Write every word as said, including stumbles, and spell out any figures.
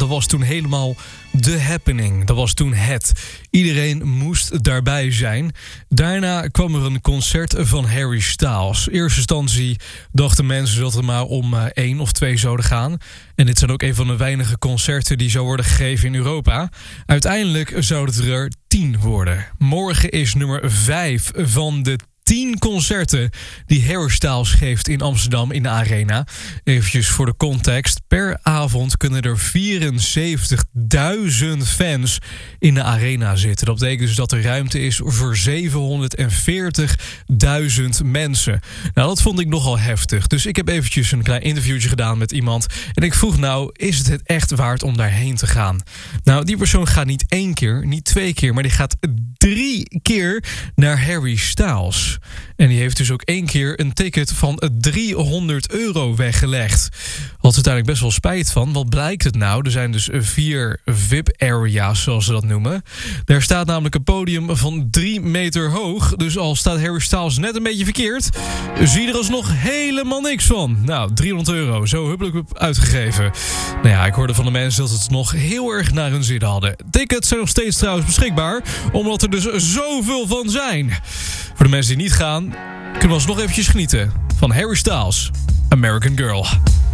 dat was toen helemaal the happening. Dat was toen het. Iedereen moest daarbij zijn. Daarna kwam er een concert van Harry Styles. In eerste instantie dachten mensen dat het maar om uh, één of twee zouden gaan. En dit zijn ook een van de weinige concerten die zou worden gegeven in Europa. Uiteindelijk zouden het er tien worden. Morgen is nummer vijf van de tien concerten die Harry Styles geeft in Amsterdam in de Arena. Eventjes voor de context. Per avond kunnen er vierenzeventigduizend fans in de Arena zitten. Dat betekent dus dat er ruimte is voor zevenhonderdveertigduizend mensen. Nou, dat vond ik nogal heftig. Dus ik heb eventjes een klein interviewtje gedaan met iemand. En ik vroeg nou, is het het echt waard om daarheen te gaan? Nou, die persoon gaat niet één keer, niet twee keer, maar die gaat drie keer naar Harry Styles. En die heeft dus ook één keer een ticket van driehonderd euro weggelegd. Had ze uiteindelijk best wel spijt van. Wat blijkt het nou? Er zijn dus vier V I P-area's, zoals ze dat noemen. Daar staat namelijk een podium van drie meter hoog. Dus al staat Harry Styles net een beetje verkeerd, zie je er alsnog helemaal niks van. Nou, driehonderd euro, zo huppelijk uitgegeven. Nou ja, ik hoorde van de mensen dat het nog heel erg naar hun zin hadden. Tickets zijn nog steeds trouwens beschikbaar, omdat er dus zoveel van zijn. Voor de mensen die niet gaan, kunnen we alsnog eventjes genieten van Harry Styles, American Girl.